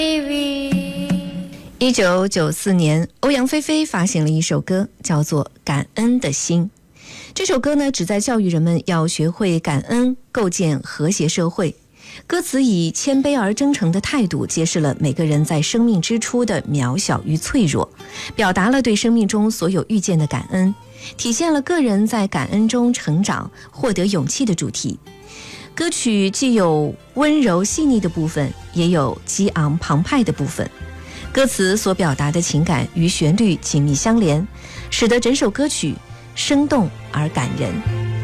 1994年，欧阳菲菲发行了一首歌，叫做《感恩的心》。这首歌呢，旨在教育人们要学会感恩，构建和谐社会。歌词以谦卑而真诚的态度，揭示了每个人在生命之初的渺小与脆弱，表达了对生命中所有遇见的感恩，体现了个人在感恩中成长、获得勇气的主题。歌曲既有温柔细腻的部分，也有激昂澎湃的部分。歌词所表达的情感与旋律紧密相连，使得整首歌曲生动而感人。